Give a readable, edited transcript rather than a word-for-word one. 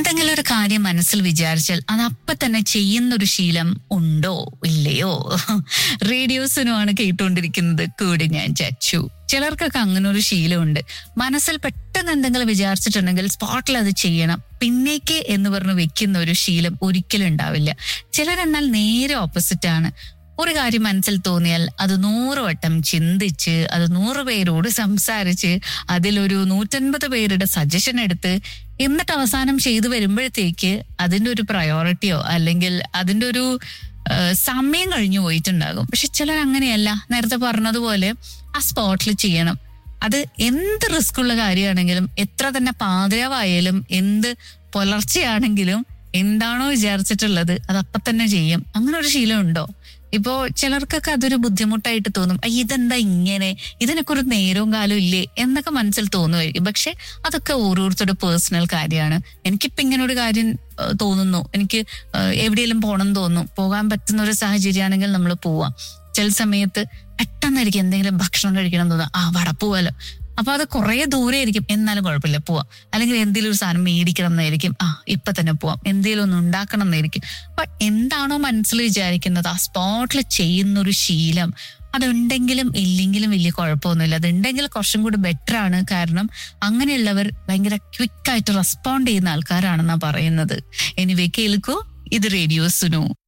എന്തെങ്കിലും ഒരു കാര്യം മനസ്സിൽ വിചാരിച്ചാൽ അത് അപ്പൊ തന്നെ ചെയ്യുന്നൊരു ശീലം ഉണ്ടോ ഇല്ലയോ? റേഡിയോസിനുമാണ് കേട്ടുകൊണ്ടിരിക്കുന്നത്. കൂടെ ഞാൻ ചച്ചു. ചിലർക്കൊക്കെ അങ്ങനെ ഒരു ശീലമുണ്ട്. മനസ്സിൽ പെട്ടെന്ന് എന്തെങ്കിലും വിചാരിച്ചിട്ടുണ്ടെങ്കിൽ സ്പോട്ടിൽ അത് ചെയ്യണം, പിന്നേക്ക് എന്ന് പറഞ്ഞ് വെക്കുന്ന ഒരു ശീലം ഒരിക്കലും ഉണ്ടാവില്ല. ചിലരെന്നാൽ നേരെ ഓപ്പോസിറ്റ് ആണ്. ഒരു കാര്യം മനസ്സിൽ തോന്നിയാൽ അത് 100 വട്ടം ചിന്തിച്ച്, അത് 100 പേരോട് സംസാരിച്ച്, അതിലൊരു 150 പേരുടെ സജഷൻ എടുത്ത്, എന്നിട്ട് അവസാനം ചെയ്തു വരുമ്പോഴത്തേക്ക് അതിന്റെ ഒരു പ്രയോറിറ്റിയോ അല്ലെങ്കിൽ അതിന്റെ ഒരു സമയം കഴിഞ്ഞു പോയിട്ടുണ്ടാകും. പക്ഷെ ചിലർ അങ്ങനെയല്ല. നേരത്തെ പറഞ്ഞതുപോലെ ആ സ്പോട്ടിൽ ചെയ്യണം. അത് എന്ത് റിസ്ക് ഉള്ള കാര്യമാണെങ്കിലും, എത്ര തന്നെ പാതിരാവായാലും, എന്ത് പുലർച്ചെയാണെങ്കിലും, എന്താണോ വിചാരിച്ചിട്ടുള്ളത് അത് അപ്പൊ തന്നെ ചെയ്യും. അങ്ങനെ ഒരു ശീലം ഉണ്ടോ? ഇപ്പോ ചിലർക്കൊക്കെ അതൊരു ബുദ്ധിമുട്ടായിട്ട് തോന്നും. ഇതെന്താ ഇങ്ങനെ, ഇതിനൊക്കെ ഒരു നേരവും കാലവും ഇല്ലേ എന്നൊക്കെ മനസ്സിൽ തോന്നുമായിരിക്കും. പക്ഷെ അതൊക്കെ ഓരോരുത്തരുടെ പേഴ്സണൽ കാര്യമാണ്. എനിക്കിപ്പോ ഇങ്ങനെ ഒരു കാര്യം തോന്നുന്നു, എനിക്ക് എവിടെയെങ്കിലും പോകണം തോന്നുന്നു, പോകാൻ പറ്റുന്ന ഒരു സാഹചര്യമാണെങ്കിൽ നമ്മൾ പോവാം. ചില സമയത്ത് പെട്ടെന്നായിരിക്കും എന്തെങ്കിലും ഭക്ഷണം കഴിക്കണം തോന്നുക, വട പോവാലോ. അപ്പൊ അത് കുറെ ദൂരെ ആയിരിക്കും, എന്നാലും കുഴപ്പമില്ല പോവാം. അല്ലെങ്കിൽ എന്തെങ്കിലും ഒരു സാധനം മേടിക്കണം എന്നായിരിക്കും, ഇപ്പൊ തന്നെ പോവാം. എന്തെങ്കിലും ഒന്ന് ഉണ്ടാക്കണം എന്നായിരിക്കും. അപ്പൊ എന്താണോ മനസ്സിൽ വിചാരിക്കുന്നത് ആ സ്പോട്ടിൽ ചെയ്യുന്നൊരു ശീലം അതുണ്ടെങ്കിലും ഇല്ലെങ്കിലും വലിയ കുഴപ്പമൊന്നുമില്ല. അതുണ്ടെങ്കിൽ കുറച്ചും കൂടി ബെറ്റർ ആണ്. കാരണം അങ്ങനെയുള്ളവർ ഭയങ്കര ക്വിക്കായിട്ട് റെസ്പോണ്ട് ചെയ്യുന്ന ആൾക്കാരാണെന്നാ പറയുന്നത്. എനിവേ കേൾക്കൂ, ഇത് റേഡിയോ സുനു.